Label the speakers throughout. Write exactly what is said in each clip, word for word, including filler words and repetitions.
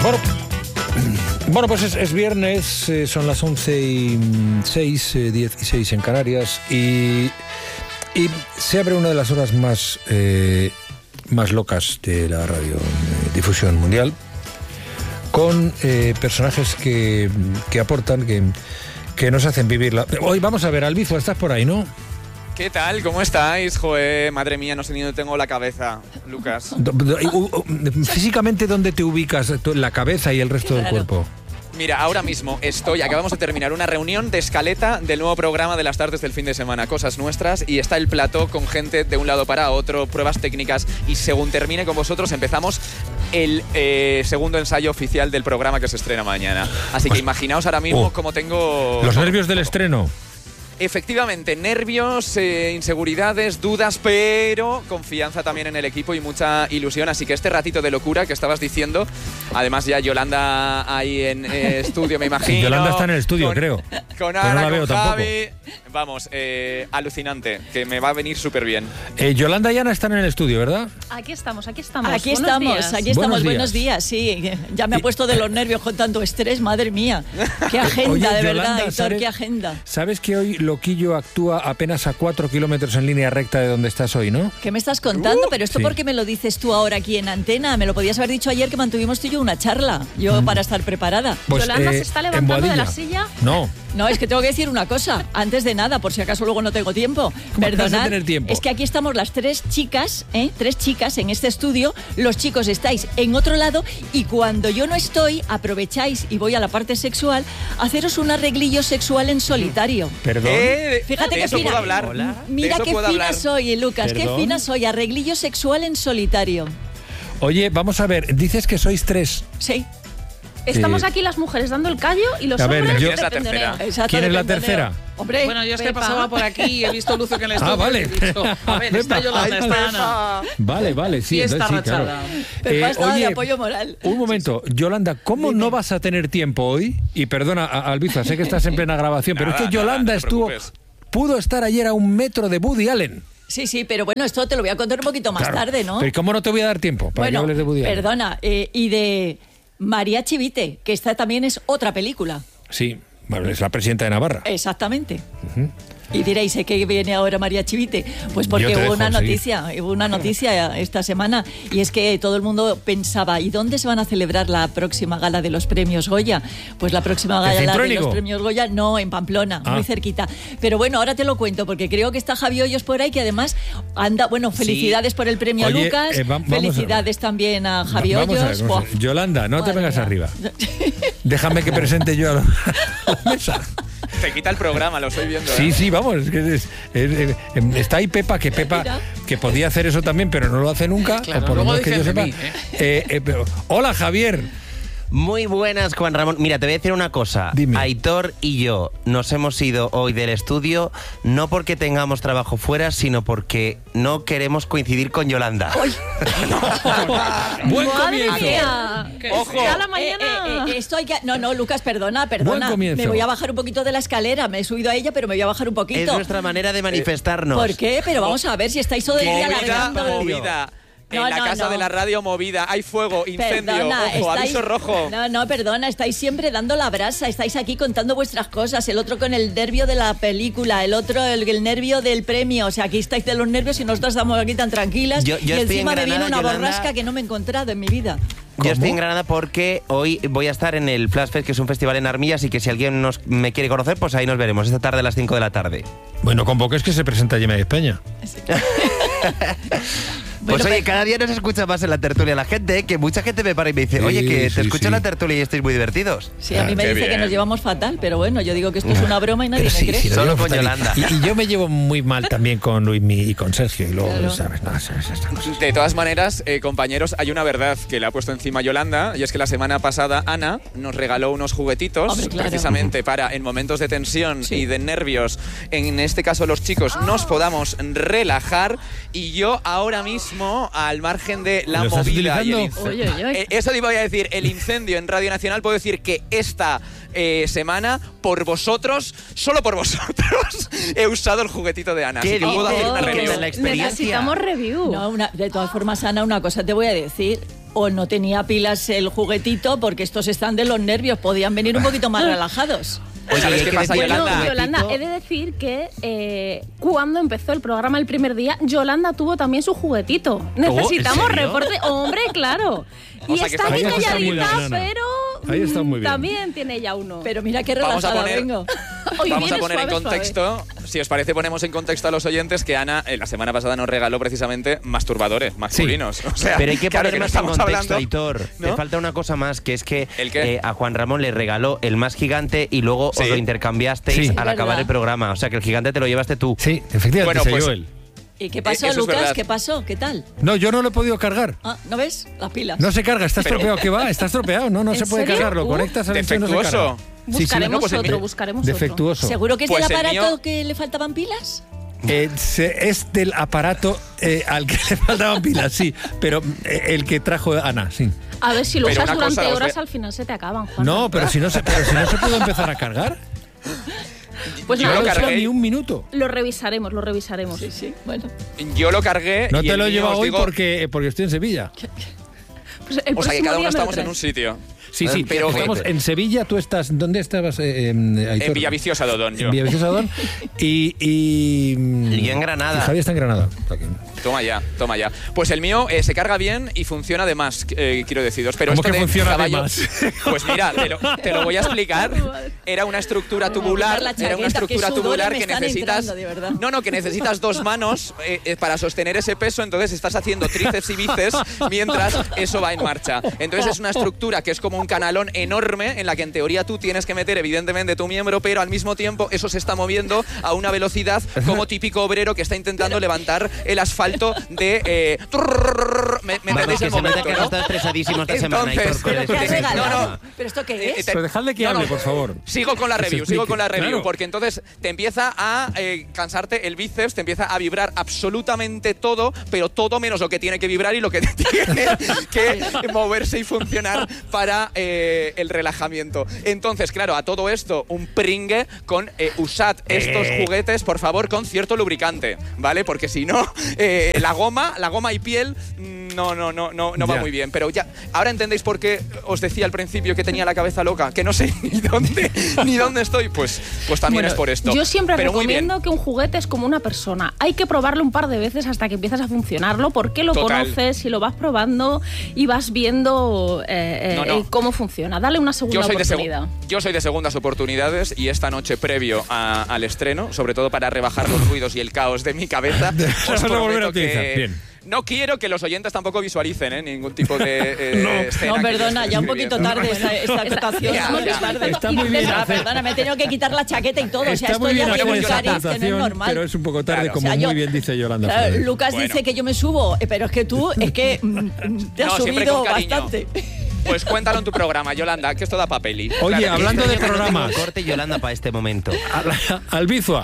Speaker 1: Bueno, bueno pues es, es viernes, eh, son las once y seis, eh, dieciséis en Canarias, y, y se abre una de las horas más, eh, más locas de la radiodifusión mundial, con eh, personajes que, que aportan, que, que nos hacen vivirla. Hoy vamos a ver, Albizu, estás por ahí, ¿no?
Speaker 2: ¿Qué tal? ¿Cómo estáis? Joder, madre mía, no sé ni dónde tengo la cabeza, Lucas.
Speaker 1: Físicamente, ¿dónde te ubicas la cabeza y el resto del cuerpo?
Speaker 2: Mira, ahora mismo estoy, acabamos de terminar una reunión de escaleta del nuevo programa de las tardes del fin de semana, Cosas Nuestras, y está el plató con gente de un lado para otro, pruebas técnicas, y según termine con vosotros empezamos el eh, segundo ensayo oficial del programa que se estrena mañana. Así que imaginaos ahora mismo oh, cómo tengo...
Speaker 1: Los nervios del estreno.
Speaker 2: Efectivamente, nervios, eh, inseguridades, dudas, pero confianza también en el equipo y mucha ilusión. Así que este ratito de locura que estabas diciendo, además ya Yolanda ahí en eh, estudio, me imagino.
Speaker 1: Yolanda está en el estudio,
Speaker 2: con,
Speaker 1: creo.
Speaker 2: Con Ana, no la veo con Javi. Tampoco. Vamos, eh, alucinante, que me va a venir súper bien.
Speaker 1: Eh, Yolanda y Ana están en el estudio, ¿verdad?
Speaker 3: Aquí estamos, aquí estamos.
Speaker 4: Aquí
Speaker 3: buenos
Speaker 4: estamos,
Speaker 3: días.
Speaker 4: aquí estamos.
Speaker 1: Buenos días.
Speaker 4: Buenos días, sí. Ya me ha puesto de los nervios con tanto estrés, madre mía. Qué agenda,
Speaker 1: Oye,
Speaker 4: de
Speaker 1: Yolanda,
Speaker 4: verdad, Héctor,
Speaker 1: ¿sabes,
Speaker 4: qué agenda.
Speaker 1: ¿Sabes que hoy Loquillo actúa apenas a cuatro kilómetros en línea recta de donde estás hoy, no?
Speaker 4: ¿Qué me estás contando?
Speaker 2: Uh,
Speaker 4: Pero esto,
Speaker 1: sí.
Speaker 4: ¿por qué me lo dices tú ahora aquí en antena? Me lo podías haber dicho ayer que mantuvimos tú y yo una charla. Yo, mm. para estar preparada.
Speaker 1: Pues,
Speaker 3: Yolanda
Speaker 1: eh,
Speaker 3: se está levantando de la silla.
Speaker 1: No.
Speaker 4: No, es que tengo que decir una cosa, antes de nada, por si acaso luego no tengo tiempo. Perdonad,
Speaker 1: tener tiempo?
Speaker 4: Es que aquí estamos las tres chicas, ¿eh? Tres chicas en este estudio, los chicos estáis en otro lado y cuando yo no estoy, aprovecháis y voy a la parte sexual, haceros un arreglillo sexual en solitario.
Speaker 1: Perdón.
Speaker 2: Eh,
Speaker 4: Fíjate
Speaker 2: de
Speaker 4: que
Speaker 2: eso
Speaker 4: fina.
Speaker 2: puedo hablar.
Speaker 1: Hola.
Speaker 4: Mira
Speaker 2: de eso
Speaker 4: qué
Speaker 2: puedo
Speaker 4: fina
Speaker 2: hablar.
Speaker 4: soy, Lucas,
Speaker 1: ¿Perdón?
Speaker 4: qué fina soy, arreglillo sexual en solitario.
Speaker 1: Oye, vamos a ver, dices que sois tres.
Speaker 4: Sí.
Speaker 3: Estamos
Speaker 1: Eh,
Speaker 3: aquí las mujeres dando el callo y los
Speaker 1: a ver,
Speaker 3: hombres
Speaker 1: yo-
Speaker 3: de
Speaker 2: ¿Quién es la
Speaker 3: pendoneo.
Speaker 2: tercera?
Speaker 4: Exacto,
Speaker 1: ¿Quién es la
Speaker 4: depende.
Speaker 1: tercera?
Speaker 4: Hombre,
Speaker 5: Bueno, yo es que
Speaker 3: Pepa.
Speaker 5: pasaba por aquí y he visto Lucio que en el estudio.
Speaker 1: Ah, vale.
Speaker 5: Y he dicho, a ver, está
Speaker 1: Pepa.
Speaker 5: Yolanda,
Speaker 2: Ay,
Speaker 5: está Ana.
Speaker 1: Vale, vale, sí.
Speaker 5: Y está
Speaker 1: entonces sí, claro.
Speaker 5: rachada.
Speaker 4: Pepa
Speaker 1: Eh,
Speaker 4: estaba de
Speaker 1: oye,
Speaker 4: apoyo moral.
Speaker 1: un momento, Yolanda, ¿cómo
Speaker 4: Dime.
Speaker 1: no vas a tener tiempo hoy? Y perdona, a- Albiza, sé que estás en plena grabación, pero
Speaker 2: Nada,
Speaker 1: es que Yolanda
Speaker 2: nada, no te
Speaker 1: estuvo,
Speaker 2: preocupes.
Speaker 1: pudo estar ayer a un metro de Woody Allen.
Speaker 4: Sí, sí, pero bueno, esto te lo voy a contar un poquito más
Speaker 1: Claro.
Speaker 4: tarde, ¿no?
Speaker 1: Pero ¿cómo no te voy a dar tiempo para
Speaker 4: Bueno,
Speaker 1: que hables de Woody Allen?
Speaker 4: perdona, eh, y de María Chivite, que esta también es otra película.
Speaker 1: Sí, bueno, es la presidenta de Navarra.
Speaker 4: Exactamente. Y diréis, ¿eh, ¿qué viene ahora María Chivite? Pues porque
Speaker 1: Yo te
Speaker 4: hubo
Speaker 1: dejo
Speaker 4: una
Speaker 1: seguir.
Speaker 4: noticia, hubo una noticia esta semana, y es que todo el mundo pensaba, ¿y dónde se van a celebrar la próxima gala de los premios Goya? Pues la próxima
Speaker 1: ¿En
Speaker 4: gala de
Speaker 1: Cintruénigo?
Speaker 4: los premios Goya, no, en Pamplona,
Speaker 1: Ah.
Speaker 4: muy cerquita. Pero bueno, ahora te lo cuento, porque creo que está Javi Hoyos por ahí, que además anda, bueno, felicidades por el premio
Speaker 1: Oye,
Speaker 4: Lucas,
Speaker 1: eh, va- vamos a-
Speaker 4: felicidades también a Javi
Speaker 1: Va- vamos a ver,
Speaker 4: Hoyos.
Speaker 1: vamos a ver.
Speaker 4: Buah.
Speaker 1: Yolanda, no te
Speaker 4: Madre
Speaker 1: vengas
Speaker 4: mía.
Speaker 1: arriba. Déjame que presente yo a la, a la mesa.
Speaker 2: Te quita el programa, lo estoy viendo.
Speaker 1: Sí,
Speaker 2: ¿eh?
Speaker 1: sí, vamos. Es que es- es- es- em, está ahí Pepa, que Pepa,
Speaker 4: Mira.
Speaker 1: que podía hacer eso también, pero no lo hace nunca.
Speaker 5: Claro,
Speaker 1: o por lo
Speaker 5: luego
Speaker 1: menos que yo
Speaker 5: dicen
Speaker 1: sepa.
Speaker 5: de mí, ¿eh?
Speaker 1: Eh, eh, pero- hola, Javier.
Speaker 6: Muy buenas, Juan Ramón. Mira, te voy a decir una cosa.
Speaker 1: Dime.
Speaker 6: Aitor y yo nos hemos ido hoy del estudio no porque tengamos trabajo fuera, sino porque no queremos coincidir con Yolanda.
Speaker 1: Buen
Speaker 3: ¡Madre
Speaker 1: comienzo.
Speaker 3: mía!
Speaker 2: Ojo.
Speaker 3: Ya a la
Speaker 4: Eh,
Speaker 3: mañana.
Speaker 4: eh, eh, esto hay que... No, no, Lucas, perdona,
Speaker 1: Buen
Speaker 4: perdona.
Speaker 1: comienzo.
Speaker 4: Me voy a bajar un poquito de la escalera. Me he subido a ella, pero me voy a bajar un poquito.
Speaker 6: Es nuestra manera de manifestarnos.
Speaker 4: ¿Por qué? Pero vamos a ver si estáis todo el día
Speaker 2: Movida,
Speaker 4: alargando.
Speaker 2: movida. En
Speaker 4: No,
Speaker 2: la
Speaker 4: no,
Speaker 2: casa
Speaker 4: no.
Speaker 2: de la radio movida. Hay fuego, incendio,
Speaker 4: Perdona,
Speaker 2: ojo,
Speaker 4: estáis-
Speaker 2: aviso rojo.
Speaker 4: No, no, perdona, estáis siempre dando la brasa, estáis aquí contando vuestras cosas, el otro con el nervio de la película, el otro el, el nervio del premio, o sea, aquí estáis de los nervios y nosotros estamos aquí tan tranquilas
Speaker 6: Yo- yo
Speaker 4: y
Speaker 6: estoy
Speaker 4: encima
Speaker 6: en
Speaker 4: me viene
Speaker 6: Granada,
Speaker 4: una
Speaker 6: Yolanda.
Speaker 4: borrasca que no me he encontrado en mi vida.
Speaker 6: Yo estoy
Speaker 1: ¿Cómo?
Speaker 6: en Granada porque hoy voy a estar en el Flash Fest, que es un festival en Armillas, y que si alguien nos, me quiere conocer, pues ahí nos veremos, esta tarde a las cinco de la tarde.
Speaker 1: Bueno, convoques que se presenta Gemma de Peña.
Speaker 6: Pues
Speaker 4: Bueno,
Speaker 6: oye,
Speaker 4: pe-
Speaker 6: cada día nos escucha más en la tertulia la gente, que mucha gente me para y me dice, oye,
Speaker 1: Sí,
Speaker 6: que
Speaker 1: sí,
Speaker 6: te escucho
Speaker 1: sí.
Speaker 6: en la tertulia y estáis muy divertidos.
Speaker 4: Sí, a mí
Speaker 1: Ah,
Speaker 4: me
Speaker 2: qué
Speaker 4: dice que
Speaker 2: bien.
Speaker 4: nos llevamos fatal, pero bueno, yo digo que esto es una broma y nadie
Speaker 1: Pero
Speaker 4: me
Speaker 1: sí,
Speaker 4: cree.
Speaker 1: sí, lo
Speaker 6: Solo
Speaker 1: digo
Speaker 6: con
Speaker 1: fatal.
Speaker 6: Yolanda.
Speaker 1: Y, y yo me llevo muy mal también con Luismi y con Sergio. Y luego,
Speaker 4: Claro.
Speaker 1: ¿sabes? No, ¿sabes? Estas cosas.
Speaker 2: De todas maneras, eh, compañeros, hay una verdad que le ha puesto encima Yolanda, y es que la semana pasada Ana nos regaló unos juguetitos,
Speaker 4: Hombre, claro.
Speaker 2: precisamente para, en momentos de tensión
Speaker 4: Sí.
Speaker 2: y de nervios, en este caso los chicos, nos podamos relajar. Y yo ahora mismo, al margen de la
Speaker 1: ¿Lo estás
Speaker 2: movida y el
Speaker 1: utilizando?
Speaker 2: incendio,
Speaker 3: Oye, oye, oye.
Speaker 2: Eh, eso te voy a decir, el incendio en Radio Nacional, puedo decir que esta eh, semana, por vosotros, solo por vosotros, he usado el juguetito de Ana.
Speaker 6: ¿Qué
Speaker 2: Así que puedo hacer
Speaker 6: dices?
Speaker 2: una
Speaker 6: ¿Y qué
Speaker 2: review.
Speaker 6: tal la experiencia?
Speaker 3: Necesitamos review.
Speaker 4: No, una- de todas formas, Ana, una cosa te voy a decir. o no tenía pilas el juguetito, porque estos están de los nervios, podían venir un poquito más relajados.
Speaker 2: Oye, ¿sabes qué pasa,
Speaker 3: Bueno,
Speaker 2: Yolanda?
Speaker 3: Yolanda, he de decir que eh, cuando empezó el programa el primer día, Yolanda tuvo también su juguetito. Necesitamos
Speaker 1: serio?
Speaker 3: reporte. Hombre, claro.
Speaker 2: O
Speaker 3: Y
Speaker 2: sea, que
Speaker 3: está
Speaker 2: está-
Speaker 3: muy
Speaker 1: Ahí está muy
Speaker 3: calladita,
Speaker 1: bien, Ana.
Speaker 3: pero
Speaker 1: Ahí está muy
Speaker 3: mm,
Speaker 1: bien.
Speaker 3: también tiene ya uno.
Speaker 4: Pero mira qué
Speaker 2: Vamos a
Speaker 4: relajada
Speaker 2: poner-
Speaker 4: vengo.
Speaker 3: Hoy
Speaker 2: Vamos a
Speaker 3: viene
Speaker 2: poner en
Speaker 3: suave,
Speaker 2: contexto, si os parece, ponemos en contexto a los oyentes que Ana eh, la semana pasada nos regaló precisamente masturbadores masculinos. O sea,
Speaker 6: Pero hay que
Speaker 2: claro
Speaker 6: poner
Speaker 2: no
Speaker 6: más en
Speaker 2: estamos
Speaker 6: contexto,
Speaker 2: hablando,
Speaker 6: Aitor.
Speaker 2: ¿no?
Speaker 6: Te falta una cosa más, que es que
Speaker 2: ¿El qué?
Speaker 6: eh, a Juan Ramón le regaló el más gigante y luego
Speaker 2: Sí.
Speaker 6: os lo intercambiasteis
Speaker 1: Sí.
Speaker 6: al
Speaker 4: Es
Speaker 6: acabar
Speaker 4: verdad.
Speaker 6: el programa. O sea, que el gigante te lo llevaste tú.
Speaker 1: Sí, efectivamente,
Speaker 2: Bueno,
Speaker 1: se
Speaker 2: pues-
Speaker 1: Joel.
Speaker 4: ¿Y qué pasó,
Speaker 2: Eh, eso es
Speaker 4: Lucas?
Speaker 2: verdad.
Speaker 4: ¿Qué pasó? ¿Qué tal?
Speaker 1: No, yo no lo he podido cargar.
Speaker 4: Ah, ¿no ves? Las pilas.
Speaker 1: No se carga, está
Speaker 2: Pero-
Speaker 1: estropeado. ¿Qué va? Está estropeado. No, no
Speaker 3: ¿En
Speaker 1: se puede
Speaker 3: serio?
Speaker 1: cargarlo.
Speaker 3: Uh,
Speaker 1: Conectas al enchufe y no se
Speaker 2: defectuoso.
Speaker 1: carga. Sí, sí,
Speaker 3: Buscaremos
Speaker 2: no, pues el
Speaker 3: otro,
Speaker 2: mío-
Speaker 3: buscaremos otro.
Speaker 1: Defectuoso.
Speaker 4: ¿Seguro que es
Speaker 2: Pues
Speaker 4: del
Speaker 2: el
Speaker 4: aparato
Speaker 2: mío-
Speaker 4: que le faltaban pilas?
Speaker 1: Eh, se- es del aparato eh, al que le faltaban pilas, sí. Pero eh, el que trajo Ana, sí.
Speaker 3: A ver, si lo
Speaker 2: Pero
Speaker 3: usas
Speaker 2: una cosa,
Speaker 3: durante
Speaker 2: os
Speaker 3: horas,
Speaker 2: ve-
Speaker 3: al final se te acaban, Juan.
Speaker 1: No, pero si no se, pero si no se pudo empezar a cargar.
Speaker 3: Pues
Speaker 2: yo
Speaker 3: nada,
Speaker 2: lo
Speaker 1: No
Speaker 3: lo,
Speaker 1: he hecho
Speaker 2: cargué.
Speaker 1: ni un minuto.
Speaker 3: lo revisaremos, lo revisaremos.
Speaker 4: Sí, sí. Bueno.
Speaker 2: Yo lo cargué.
Speaker 1: No
Speaker 2: y
Speaker 1: te
Speaker 2: el
Speaker 1: lo he
Speaker 2: mío,
Speaker 1: llevado
Speaker 2: os
Speaker 1: hoy
Speaker 2: digo-
Speaker 1: porque, porque estoy en Sevilla.
Speaker 3: Pues el
Speaker 2: O sea, que
Speaker 3: próximo
Speaker 2: cada uno
Speaker 3: día me lo
Speaker 2: estamos en
Speaker 3: traes.
Speaker 2: un sitio.
Speaker 1: Sí, sí,
Speaker 2: Pero-
Speaker 1: estamos en Sevilla. Tú estás. ¿Dónde estabas, eh, eh, Aitor?
Speaker 2: En Villaviciosa, Dodón, yo.
Speaker 1: En Villaviciosa, Dodón. Y. Y,
Speaker 6: Y yo en Granada.
Speaker 1: y Javier está en Granada.
Speaker 2: Toma ya, toma ya. Pues el mío eh, se carga bien y funciona de más, eh, quiero deciros. Pero
Speaker 1: ¿Cómo
Speaker 2: esto
Speaker 1: que
Speaker 2: de
Speaker 1: funciona de
Speaker 2: caballo-
Speaker 1: más?
Speaker 2: Pues mira, te lo, te lo voy a explicar. Era una estructura tubular,
Speaker 4: la
Speaker 2: era una
Speaker 4: chaqueta,
Speaker 2: estructura
Speaker 4: qué sudores
Speaker 2: tubular
Speaker 4: me
Speaker 2: que
Speaker 4: están
Speaker 2: necesitas.
Speaker 4: entrando, de verdad.
Speaker 2: No, no, que necesitas dos manos eh, eh, para sostener ese peso. Entonces estás haciendo tríceps y bíceps mientras eso va en marcha. Entonces es una estructura que es como un canalón enorme en la que en teoría tú tienes que meter evidentemente tu miembro, pero al mismo tiempo eso se está moviendo a una velocidad como típico obrero que está intentando levantar el asfalto de eh, ¿Me, me
Speaker 6: Vamos,
Speaker 2: entendéis
Speaker 6: que
Speaker 2: el
Speaker 6: se nota
Speaker 2: momento,
Speaker 6: que
Speaker 2: ¿no?
Speaker 6: no estás estresadísimo esta semana,
Speaker 2: Entonces,
Speaker 6: Aitor, con
Speaker 2: pero
Speaker 6: el
Speaker 2: ¿qué has
Speaker 6: este
Speaker 2: regalado?
Speaker 6: programa.
Speaker 2: No, no.
Speaker 4: ¿Pero esto qué es?
Speaker 2: Eh, te-
Speaker 1: Pero dejadle que
Speaker 2: No, no.
Speaker 1: hable, por favor.
Speaker 2: Sigo con la
Speaker 1: Que se
Speaker 2: review, sigo
Speaker 1: explique.
Speaker 2: con la review,
Speaker 1: Claro.
Speaker 2: porque entonces te empieza a eh, cansarte el bíceps, te empieza a vibrar absolutamente todo, pero todo menos lo que tiene que vibrar y lo que tiene que moverse y funcionar para eh, el relajamiento. Entonces, claro, a todo esto, un pringue con eh, usad estos
Speaker 1: Eh.
Speaker 2: juguetes, por favor, con cierto lubricante, ¿vale? Porque si no, eh, la goma, la goma y piel mm, no, no, no, no, no va
Speaker 1: Ya.
Speaker 2: muy bien. Pero ya, ahora entendéis por qué os decía al principio que tenía la cabeza loca, que no sé ni dónde, ni dónde estoy. Pues, pues también
Speaker 3: Bueno,
Speaker 2: es por esto.
Speaker 3: Yo siempre
Speaker 2: Pero muy bien.
Speaker 3: recomiendo que un juguete es como una persona. Hay que probarlo un par de veces hasta que empiezas a funcionarlo, porque lo
Speaker 2: Total.
Speaker 3: conoces y lo vas probando y vas viendo eh, eh,
Speaker 2: No, no.
Speaker 3: eh, cómo funciona. Dale una segunda
Speaker 2: Yo soy, de segu-
Speaker 3: oportunidad.
Speaker 2: yo soy de segundas oportunidades y esta noche previo a- al estreno, sobre todo para rebajar los ruidos y el caos de mi cabeza, os
Speaker 1: Vas a volver a
Speaker 2: prometo
Speaker 1: utilizar.
Speaker 2: que
Speaker 1: Bien.
Speaker 2: no quiero que los oyentes tampoco visualicen ¿eh? ningún tipo de eh,
Speaker 1: No.
Speaker 2: escena.
Speaker 4: No,
Speaker 2: que yo
Speaker 4: perdona,
Speaker 2: esté
Speaker 4: ya un poquito
Speaker 2: describiendo.
Speaker 4: tarde esta, esta
Speaker 3: Esta-
Speaker 4: acotación.
Speaker 2: ya,
Speaker 4: muy
Speaker 2: ya.
Speaker 4: tarde.
Speaker 1: Está muy bien
Speaker 4: Ah,
Speaker 1: hacer-
Speaker 4: perdona, me he tenido que quitar la chaqueta y todo. o sea,
Speaker 1: Está
Speaker 4: esto
Speaker 1: muy bien
Speaker 4: ya
Speaker 1: hacer
Speaker 4: tiene un
Speaker 1: esa
Speaker 4: cariz que no es
Speaker 1: aportación,
Speaker 4: normal.
Speaker 1: pero es un poco tarde,
Speaker 2: Claro.
Speaker 1: como
Speaker 4: O sea, yo-
Speaker 1: muy bien dice Yolanda.
Speaker 4: Claro,
Speaker 1: Flores.
Speaker 4: Lucas
Speaker 2: Bueno.
Speaker 4: dice que yo me subo, eh, pero es que tú es que mm, te has
Speaker 2: No, siempre
Speaker 4: subido
Speaker 2: con cariño.
Speaker 4: bastante.
Speaker 2: Pues cuéntalo en tu programa, Yolanda, que esto da papeli.
Speaker 1: Oye,
Speaker 2: Claro.
Speaker 1: hablando de
Speaker 6: Extraño que no tenga
Speaker 1: programas.
Speaker 6: un corte, Yolanda, para este momento.
Speaker 1: Al- Albizua,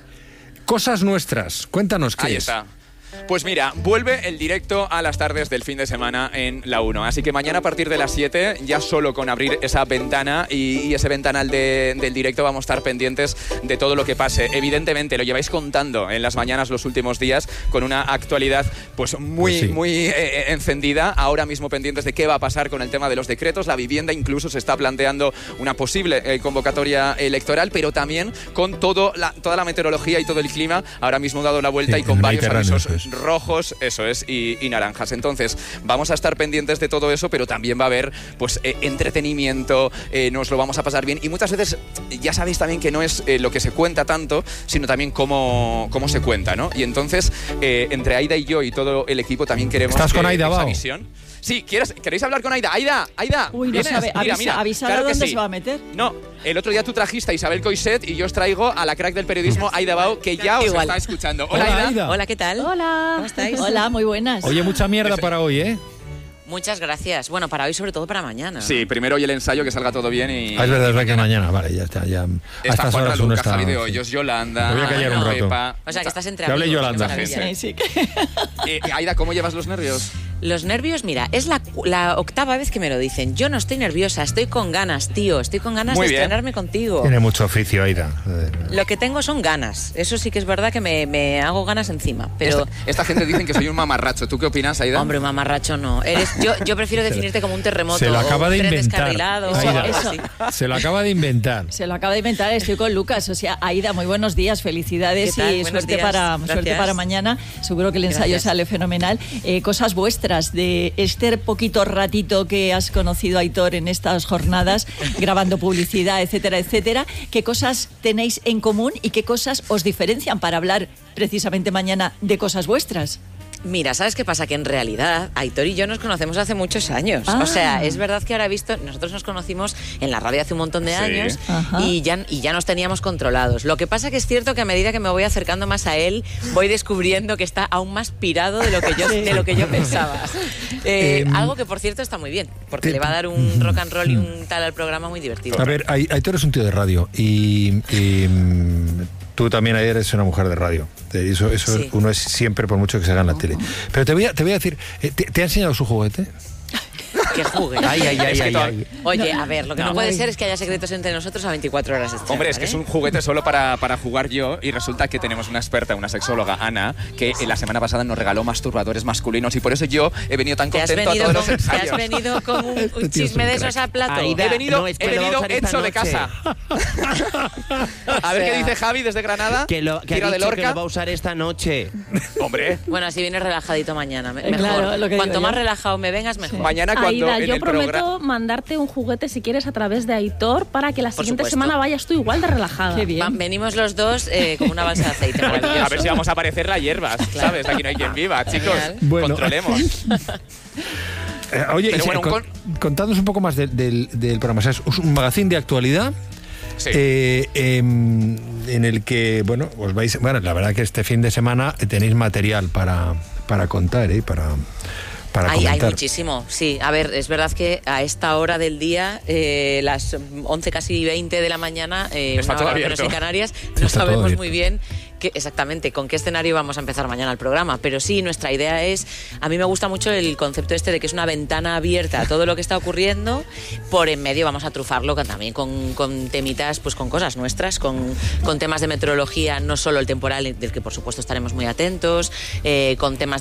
Speaker 1: cosas nuestras. Cuéntanos qué
Speaker 2: Ahí
Speaker 1: es.
Speaker 2: está. Pues mira, vuelve el directo a las tardes del fin de semana en la uno. Así que mañana a partir de las siete, ya solo con abrir esa ventana y, y ese ventanal de- del directo vamos a estar pendientes de todo lo que pase. Evidentemente, lo lleváis contando en las mañanas los últimos días con una actualidad pues muy,
Speaker 1: Pues sí.
Speaker 2: muy eh, encendida. Ahora mismo pendientes de qué va a pasar con el tema de los decretos. La vivienda incluso se está planteando una posible eh, convocatoria electoral, pero también con todo la, toda la meteorología y todo el clima ahora mismo dado la vuelta
Speaker 1: Sí,
Speaker 2: y con
Speaker 1: en el
Speaker 2: varios
Speaker 1: Mediterráneo,
Speaker 2: avisos
Speaker 1: eso es.
Speaker 2: rojos, eso es, y, y naranjas. Entonces, vamos a estar pendientes de todo eso, pero también va a haber pues eh, entretenimiento, eh, nos lo vamos a pasar bien. Y muchas veces, ya sabéis también que no es eh, lo que se cuenta tanto, sino también cómo, cómo se cuenta, ¿no? Y entonces, eh, entre Aida y yo y todo el equipo también queremos
Speaker 1: ¿Estás con
Speaker 2: que
Speaker 1: Aida,
Speaker 2: esa
Speaker 1: Bao?
Speaker 2: visión. Sí, ¿quieres, ¿queréis hablar con Aida? Aida, Aida,
Speaker 4: Uy, no
Speaker 2: ¿vienes?
Speaker 4: sabe,
Speaker 2: Mira,
Speaker 4: avisa,
Speaker 2: mira,
Speaker 4: avísala
Speaker 2: claro que
Speaker 4: dónde
Speaker 2: sí.
Speaker 4: se va a meter.
Speaker 2: No, el otro día tú trajiste a Isabel Coixet y yo os traigo a la crack del periodismo, Aida Bao, que ya os
Speaker 5: Igual.
Speaker 2: está escuchando. Hola,
Speaker 1: Hola,
Speaker 2: Aida.
Speaker 1: Aida.
Speaker 5: Hola, ¿qué tal?
Speaker 3: Hola.
Speaker 5: ¿Cómo estáis?
Speaker 4: Hola, muy buenas.
Speaker 1: Oye, mucha mierda para hoy, ¿eh?
Speaker 5: Muchas gracias. Bueno, para hoy, sobre todo para mañana.
Speaker 2: Sí, primero hoy el ensayo, que salga todo bien y...
Speaker 1: Ah, es verdad, es verdad que mañana, vale, ya está. Ya, a
Speaker 2: Está
Speaker 1: estas
Speaker 2: Juan
Speaker 1: horas uno
Speaker 2: Raluca,
Speaker 1: está.
Speaker 2: Javi de
Speaker 1: sí.
Speaker 2: Hoyos, Yolanda,
Speaker 1: Me voy a callar un rato.
Speaker 2: Pepa.
Speaker 5: O sea, que estás entre
Speaker 1: Que hable
Speaker 5: amigos.
Speaker 1: Yolanda.
Speaker 5: qué maravilla.
Speaker 2: Sí,
Speaker 4: Sí, sí.
Speaker 2: Eh, Aida, ¿cómo llevas los nervios?
Speaker 5: Los nervios, mira, es la, la octava vez que me lo dicen. Yo no estoy nerviosa, estoy con ganas, tío. Estoy con ganas
Speaker 2: Muy
Speaker 5: de
Speaker 2: bien.
Speaker 5: estrenarme contigo.
Speaker 1: Tiene mucho oficio, Aida.
Speaker 5: Lo que tengo son ganas. Eso sí que es verdad que me, me hago ganas encima. Pero,
Speaker 2: Esta, esta gente dicen que soy un mamarracho. ¿Tú qué opinas, Aida?
Speaker 5: hombre, mamarracho no. Eres, yo, yo prefiero definirte como un terremoto.
Speaker 1: Se lo acaba
Speaker 5: o
Speaker 1: de
Speaker 5: un tren
Speaker 1: inventar.
Speaker 5: descarrilado, o
Speaker 1: Aida.
Speaker 5: algo así.
Speaker 1: Se lo acaba de inventar.
Speaker 4: Se lo acaba de inventar, estoy con Lucas. O sea, Aida, muy buenos días, felicidades
Speaker 5: ¿Qué tal?
Speaker 4: y
Speaker 5: Buenos
Speaker 4: suerte
Speaker 5: días.
Speaker 4: para,
Speaker 5: Gracias.
Speaker 4: suerte para mañana. Seguro que el ensayo
Speaker 5: Gracias.
Speaker 4: sale fenomenal. Eh, cosas vuestras de este poquito ratito que has conocido a Aitor en estas jornadas, grabando publicidad, etcétera, etcétera. ¿Qué cosas tenéis en común y qué cosas os diferencian para hablar precisamente mañana de cosas vuestras?
Speaker 5: Mira, ¿sabes qué pasa? Que en realidad Aitor y yo nos conocemos hace muchos años.
Speaker 4: Ah.
Speaker 5: O sea, es verdad que ahora he visto, nosotros nos conocimos en la radio hace un montón de
Speaker 2: Sí.
Speaker 5: años
Speaker 4: Ajá.
Speaker 5: y ya, y ya nos teníamos controlados. Lo que pasa que es cierto que a medida que me voy acercando más a él, voy descubriendo que está aún más pirado de lo que yo, de lo que yo pensaba. Eh,
Speaker 1: Em,
Speaker 5: algo que, por cierto, está muy bien, porque
Speaker 1: te-
Speaker 5: le va a dar un rock and roll y un tal al programa muy divertido.
Speaker 1: A ver, Ai- Aitor es un tío de radio y, y, mm, tú también ayer eres una mujer de radio. Eh, Eso, eso
Speaker 5: Sí.
Speaker 1: uno es siempre, por mucho que se haga en la tele. Pero te voy a, te voy a decir, eh, ¿te, te ha enseñado su juguete?
Speaker 5: Que juegue.
Speaker 6: Ay, ay, ay,
Speaker 2: Es que
Speaker 6: ay,
Speaker 2: to-
Speaker 6: ay.
Speaker 5: Oye, a ver, lo que no,
Speaker 2: No.
Speaker 5: puede ser es que haya secretos entre nosotros a veinticuatro horas de escena,
Speaker 2: Hombre, es que es
Speaker 5: ¿vale?
Speaker 2: un juguete solo para, para jugar yo y resulta que tenemos una experta, una sexóloga, Ana, que la semana pasada nos regaló masturbadores masculinos y por eso yo he venido tan
Speaker 5: ¿Te has,
Speaker 2: contento a
Speaker 5: venido
Speaker 2: todos
Speaker 5: con,
Speaker 2: los
Speaker 5: te has
Speaker 2: ensayos.
Speaker 5: venido con un,
Speaker 1: Este
Speaker 5: un
Speaker 1: tío es
Speaker 5: chisme
Speaker 1: un
Speaker 5: de
Speaker 1: crack.
Speaker 5: esos al plato?
Speaker 6: Aida,
Speaker 2: He venido,
Speaker 6: no, es que
Speaker 2: he
Speaker 6: lo vamos
Speaker 2: venido
Speaker 6: a hacer esta
Speaker 2: hecho de
Speaker 6: noche.
Speaker 2: casa. A ver
Speaker 5: O sea,
Speaker 2: qué dice Javi desde Granada.
Speaker 6: Que, lo, que ha
Speaker 2: Tira de
Speaker 6: dicho que
Speaker 2: Lorca.
Speaker 6: lo va a usar esta noche.
Speaker 2: Hombre,
Speaker 5: Bueno, así vienes relajadito mañana. me-
Speaker 4: Eh,
Speaker 5: Mejor.
Speaker 4: claro, lo que
Speaker 5: Cuanto
Speaker 4: digo
Speaker 5: más
Speaker 4: yo.
Speaker 5: relajado me vengas, mejor.
Speaker 2: mañana cuando
Speaker 3: Aida,
Speaker 2: en
Speaker 3: yo
Speaker 2: el
Speaker 3: prometo
Speaker 2: programa...
Speaker 3: mandarte un juguete si quieres a través de Aitor para que la
Speaker 5: Por
Speaker 3: siguiente
Speaker 5: supuesto.
Speaker 3: semana vayas tú igual de relajada.
Speaker 4: Qué bien.
Speaker 5: Va- venimos los dos eh, como una balsa de aceite. Maravilloso.
Speaker 2: A ver si vamos a aparecer las hierbas, ¿sabes? Aquí no hay quien viva, chicos.
Speaker 5: Genial.
Speaker 1: Bueno.
Speaker 2: Controlemos.
Speaker 1: Eh, oye,
Speaker 2: Pero
Speaker 1: y,
Speaker 2: bueno,
Speaker 1: con-
Speaker 2: con-
Speaker 1: contadnos un poco más de- del, del programa. O sea, es un magazín de actualidad.
Speaker 2: Sí.
Speaker 1: eh, em, en el que, bueno, os vais. Bueno, la verdad que este fin de semana tenéis material para, para contar, ¿eh? Para, para
Speaker 5: Hay, hay
Speaker 1: comentar.
Speaker 5: muchísimo, sí. A ver, es verdad que a esta hora del día, eh, las once casi veinte de la mañana, eh,
Speaker 2: Está
Speaker 5: una
Speaker 2: todo
Speaker 5: hora menos
Speaker 2: abierto.
Speaker 5: en Canarias,
Speaker 1: Está
Speaker 5: no
Speaker 1: todo
Speaker 5: sabemos
Speaker 1: abierto.
Speaker 5: muy bien que, exactamente con qué escenario vamos a empezar mañana el programa. Pero sí, nuestra idea es, a mí me gusta mucho el concepto este de que es una ventana abierta a todo lo que está ocurriendo. Por en medio vamos a trufarlo con- también con, con temitas, pues con cosas nuestras, con, con temas de meteorología, no solo el temporal, del que por supuesto estaremos muy atentos, eh, con temas